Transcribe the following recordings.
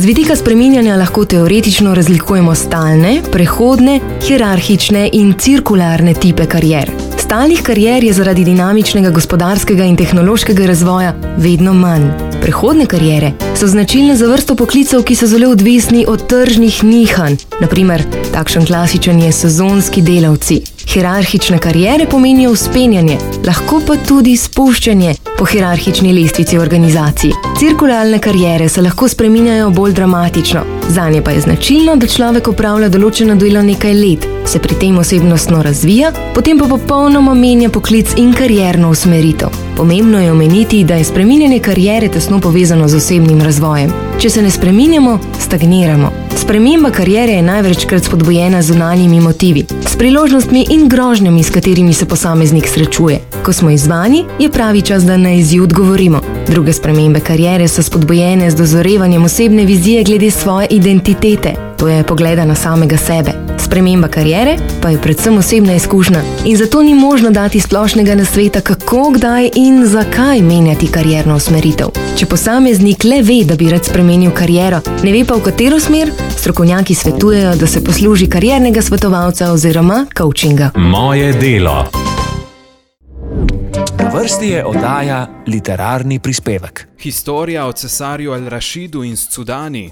vidika spreminjanja lahko teoretično razlikujemo stalne, prehodne, hierarhične in cirkularne tipe karier. Stalnih karier je zaradi dinamičnega gospodarskega in tehnološkega razvoja vedno manj. Prehodne kariere so značilne za vrsto poklicev, ki so zelo odvisni od tržnih nihanj. Na primer, takšen klasičen je sezonski delavci. Hierarhične kariere pomenijo vzpenjanje, lahko pa tudi spuščanje po hierarhični lestvici organizacij. Cirkularne kariere se lahko spreminjajo bolj dramatično. Zanje pa je značilno, da človek opravlja določeno delo nekaj let, se pri tem osebnostno razvija, potem pa popolnoma menja poklic in karierno usmeritev. Pomembno je omeniti, da je spreminjanje kariere tesno povezano z osebnim razvojem. Če se ne spreminjamo, stagniramo. Sprememba kariere je največkrat spodbujena z zunanjimi motivi, s priložnostmi in grožnjami, s katerimi se posameznik srečuje. Ko smo izzvani, je pravi čas, da na izziv odgovorimo. Druge spremembe kariere so spodbujene z dozorevanjem osebne vizije glede svoje identitete, to je pogleda na samega sebe. Sprememba kariere pa je predvsem osebna izkušnja in zato ni možno dati splošnega nasveta, kako, kdaj in zakaj menjati karierno usmeritev. Če posameznik le ve, da bi rad spremenil kariero, ne ve pa v katero smer, strokovnjaki svetujejo, da se posluži kariernega svetovalca oziroma coachinga. Moje delo. Na vrsti je oddaja Literarni prispevek. Historija o cesarju Al-Rašidu in Scudani.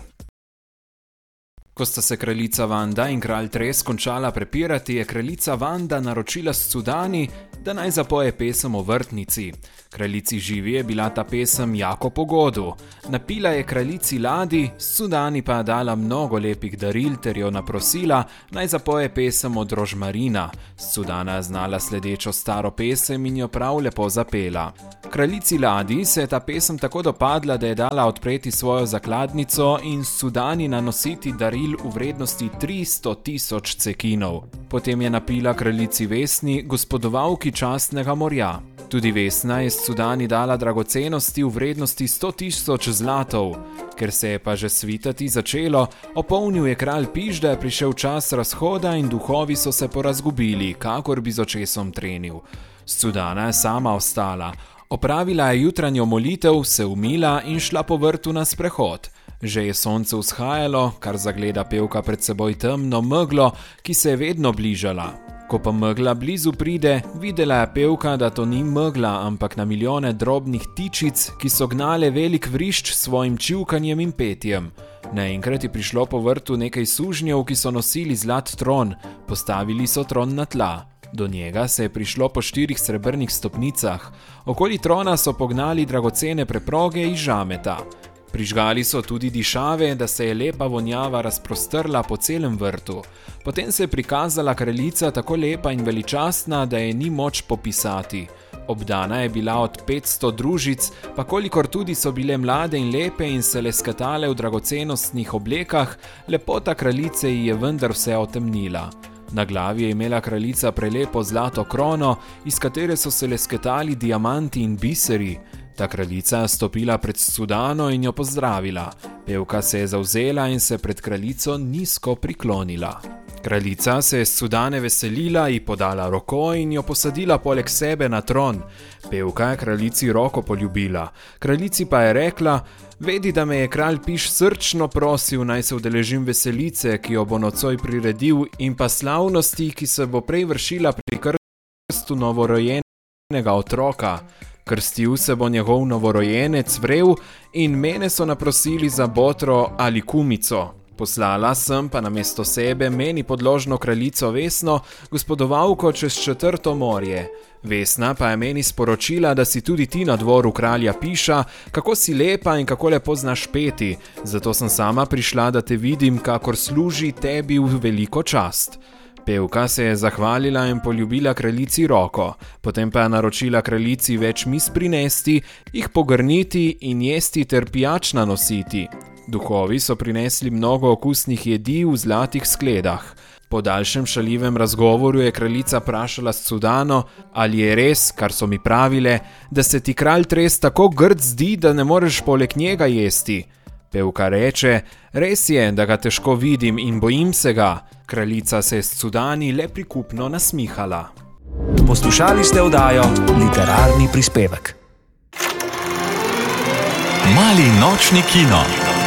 Ko sta se kraljica Vanda in kralj Tres končala prepirati, je kraljica Vanda naročila Scudani, da naj zapoje pesem o vrtnici. Kraljici Živi je bila ta pesem jako pogodu. Napila je kraljici Ladi, Scudani pa je dala mnogo lepih daril ter jo naprosila, naj zapoje pesem od Rožmarina. Scudana je znala sledečo staro pesem in jo prav lepo zapela. Kraljici Ladi se je ta pesem tako dopadla, da je dala odpreti svojo zakladnico in Scudani nanositi daril v vrednosti 300.000 cekinov. Potem je napila kraljici Vesni, gospodovalki častnega morja. Tudi Vesna je Scudani dala dragocenosti v vrednosti 100.000 zlatov. Ker se je pa že svitati začelo, opolnil je kralj Piš, da je prišel čas razhoda in duhovi so se porazgubili, kakor bi z očesom trenil. Scudana je sama ostala. Opravila je jutranjo molitev, se umila in šla po vrtu na sprehod. Že je sonce vzhajalo, kar zagleda pevka pred seboj temno meglo, ki se je vedno bližala. Ko pa megla blizu pride, videla je pevka, da to ni megla, ampak na milijone drobnih tičic, ki so gnale velik vrišč s svojim čivkanjem in petjem. Naenkrat je prišlo po vrtu nekaj sužnjev, ki so nosili zlat tron. Postavili so tron na tla. Do njega se je prišlo po 4 srebrnih stopnicah. Okoli trona so pognali dragocene preproge iz žameta. Prižgali so tudi dišave, da se je lepa vonjava razprostrla po celem vrtu. Potem se je prikazala kraljica tako lepa in veličastna, da je ni moč popisati. Obdana je bila od 500 družic, pa kolikor tudi so bile mlade in lepe in se leskatale v dragocenostnih oblekah, lepota kraljice ji je vendar vse otemnila. Na glavi je imela kraljica prelepo zlato krono, iz katere so se lesketali diamanti in biseri. Ta kraljica je stopila pred Scudano in jo pozdravila. Pevka se je zavzela in se pred kraljico nizko priklonila. Kraljica se je Scudane veselila, ji podala roko in jo posadila poleg sebe na tron. Pevka je kraljici roko poljubila. Kraljici pa je rekla: "Vedi, da me je kralj Piš srčno prosil, naj se udeležim veselice, ki jo bo nocoj priredil, in pa slavnosti, ki se bo prej vršila pri krstu novorojenega otroka. Krstil se bo njegov novorojenec Vrev in mene so naprosili za botro ali kumico. Poslala sem pa namesto sebe meni podložno kraljico Vesno, gospodovalko čez 4. morje. Vesna pa je meni sporočila, da si tudi ti na dvoru kralja Piša, kako si lepa in kako lepo znaš peti, zato sem sama prišla, da te vidim, kakor služi tebi v veliko čast." Pevka se je zahvalila in poljubila kraljici roko, potem pa je naročila kraljici več mis prinesti, jih pogrniti in jesti ter pijač nanositi. Duhovi so prinesli mnogo okusnih jedi v zlatih skledah. Po daljšem šaljivem razgovoru je kraljica vprašala Scudano, ali je res, kar so mi pravile, da se ti kralj Tres tako grd zdi, da ne moreš poleg njega jesti. Pevka reče: "Res je, da ga težko vidim in bojim se ga." Kraljica se je Scudani le prikupno nasmihala. Poslušali ste oddajo Literarni prispevek. Mali nočni kino.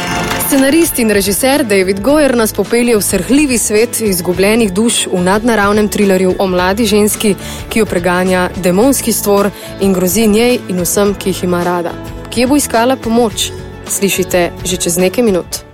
Scenarist in režiser David Goyer nas popelje v srhljivi svet izgubljenih duš v nadnaravnem trilerju o mladi ženski, ki jo preganja demonski stvor in grozi njej in vsem, ki jih ima rada. Kje bo iskala pomoč? Slišite že čez nekaj minut.